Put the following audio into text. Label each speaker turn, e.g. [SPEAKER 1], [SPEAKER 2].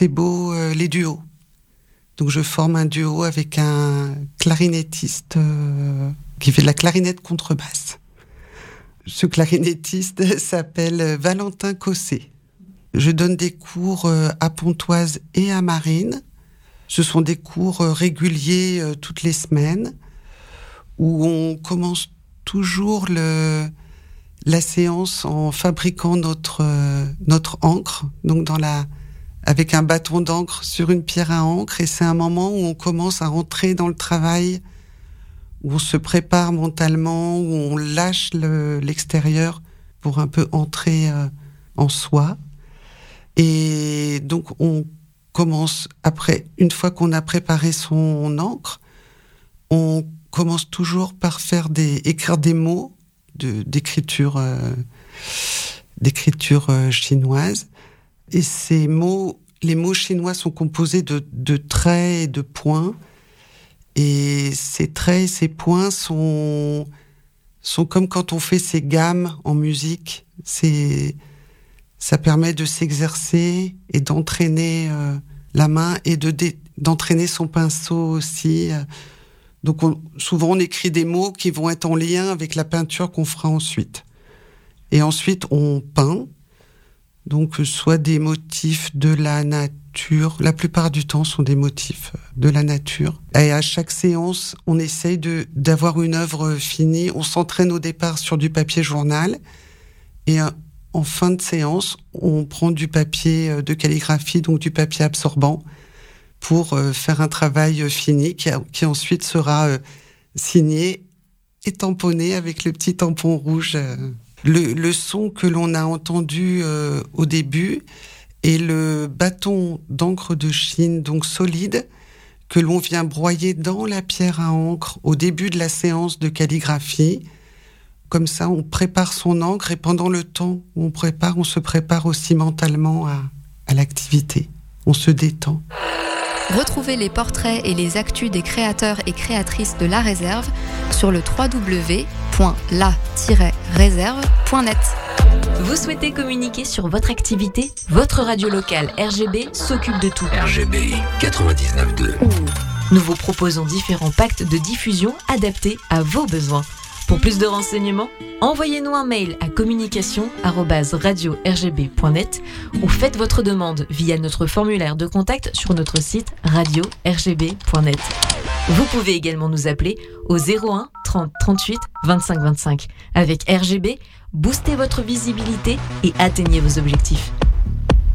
[SPEAKER 1] c'est beau les duos. Donc je forme un duo avec un clarinettiste qui fait de la clarinette contrebasse. Ce clarinettiste s'appelle Valentin Cossé. Je donne des cours à Pontoise et à Marines. Ce sont des cours réguliers toutes les semaines où on commence toujours la séance en fabriquant notre encre, donc avec un bâton d'encre sur une pierre à encre, et c'est un moment où on commence à rentrer dans le travail, où on se prépare mentalement, où on lâche l'extérieur pour un peu entrer en soi. Et donc on commence après, une fois qu'on a préparé son encre, on commence toujours par écrire des mots d'écriture chinoise. Et ces mots, les mots chinois sont composés de traits et de points. Et ces traits et ces points sont comme quand on fait ces gammes en musique. Ça permet de s'exercer et d'entraîner la main et d'entraîner son pinceau aussi. Donc souvent on écrit des mots qui vont être en lien avec la peinture qu'on fera ensuite. Et ensuite on peint. Donc soit des motifs de la nature, la plupart du temps sont des motifs de la nature. Et à chaque séance, on essaye d'avoir une œuvre finie. On s'entraîne au départ sur du papier journal et en fin de séance, on prend du papier de calligraphie, donc du papier absorbant, pour faire un travail fini qui ensuite sera signé et tamponné avec le petit tampon rouge. Le son que l'on a entendu au début est le bâton d'encre de Chine, donc solide, que l'on vient broyer dans la pierre à encre au début de la séance de calligraphie. Comme ça, on prépare son encre et pendant le temps où on se prépare aussi mentalement à l'activité. On se détend.
[SPEAKER 2] Retrouvez les portraits et les actus des créateurs et créatrices de La Réserve sur le www.la-réserve.net.
[SPEAKER 3] Vous souhaitez communiquer sur votre activité ? Votre radio locale RGB s'occupe de tout.
[SPEAKER 4] RGB 99.2.
[SPEAKER 3] Nous vous proposons différents packs de diffusion adaptés à vos besoins. Pour plus de renseignements, envoyez-nous un mail à communication@radio-rgb.net ou faites votre demande via notre formulaire de contact sur notre site radio-rgb.net. Vous pouvez également nous appeler au 01 30 38 25 25. Avec RGB, boostez votre visibilité et atteignez vos objectifs.